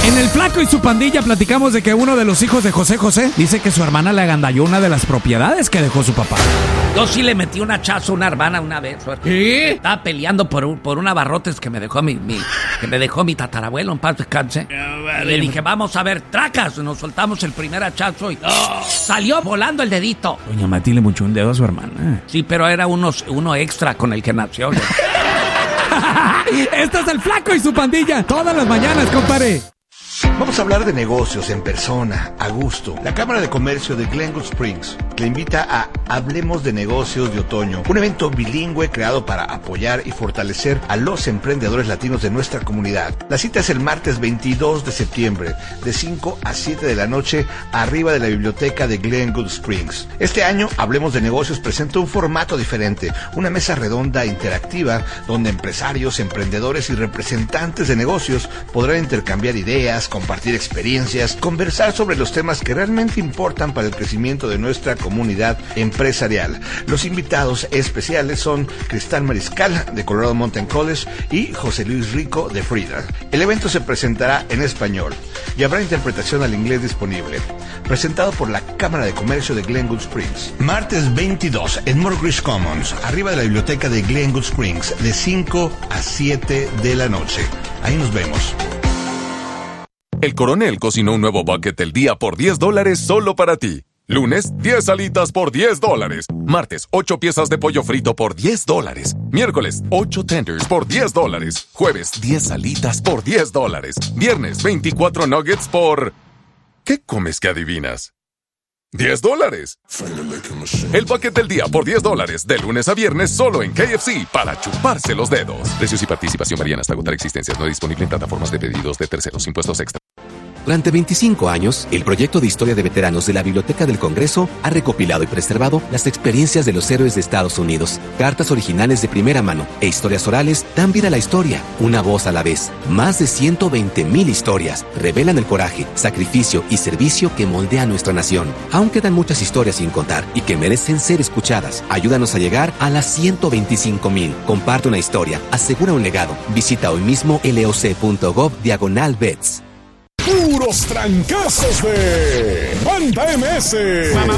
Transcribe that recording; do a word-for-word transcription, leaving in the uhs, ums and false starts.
En El Flaco y su pandilla platicamos de que uno de los hijos de José José dice que su hermana le agandalló una de las propiedades que dejó su papá. Yo sí le metí un hachazo a una hermana una vez. ¿Qué? Estaba peleando por un, por un abarrotes que me dejó mi, mi que me dejó mi tatarabuelo, en paz descanse. No, vale. Le dije, vamos a ver, tracas. Nos soltamos el primer hachazo y ¡oh! Salió volando el dedito. Doña Mati le mochó un dedo a su hermana. Sí, pero era unos, uno extra con el que nació. Este es El Flaco y su pandilla. Todas las mañanas, compadre. Vamos a hablar de negocios en persona, a gusto. La Cámara de Comercio de Glenwood Springs le invita a Hablemos de Negocios de Otoño, un evento bilingüe creado para apoyar y fortalecer a los emprendedores latinos de nuestra comunidad. La cita es el martes veintidós de septiembre, de cinco a siete de la noche, arriba de la biblioteca de Glenwood Springs. Este año, Hablemos de Negocios presenta un formato diferente, una mesa redonda interactiva donde empresarios, emprendedores y representantes de negocios podrán intercambiar ideas, compartir experiencias, conversar sobre los temas que realmente importan para el crecimiento de nuestra comunidad empresarial. Los invitados especiales son Cristal Mariscal de Colorado Mountain College y José Luis Rico de Frida. El evento se presentará en español y habrá interpretación al inglés disponible. Presentado por la Cámara de Comercio de Glenwood Springs. Martes veintidós en Mortgage Commons, arriba de la biblioteca de Glenwood Springs, de cinco a siete de la noche. Ahí nos vemos. El Coronel cocinó un nuevo bucket del día por diez dólares solo para ti. Lunes, diez alitas por diez dólares. Martes, ocho piezas de pollo frito por diez dólares. Miércoles, ocho tenders por diez dólares. Jueves, diez alitas por diez dólares. Viernes, veinticuatro nuggets por... ¿Qué comes que adivinas? diez dólares. El bucket del día por diez dólares, de lunes a viernes solo en K F C, para chuparse los dedos. Precios y participación varían hasta agotar existencias. No disponible en plataformas de pedidos de terceros. Impuestos extra. Durante veinticinco años, el proyecto de historia de veteranos de la Biblioteca del Congreso ha recopilado y preservado las experiencias de los héroes de Estados Unidos. Cartas originales de primera mano e historias orales dan vida a la historia, una voz a la vez. Más de ciento veinte mil historias revelan el coraje, sacrificio y servicio que moldea nuestra nación. Aún quedan muchas historias sin contar y que merecen ser escuchadas. Ayúdanos a llegar a las ciento veinticinco mil. Comparte una historia, asegura un legado. Visita hoy mismo loc.gov diagonal vets. Puros trancazos de Banda M S.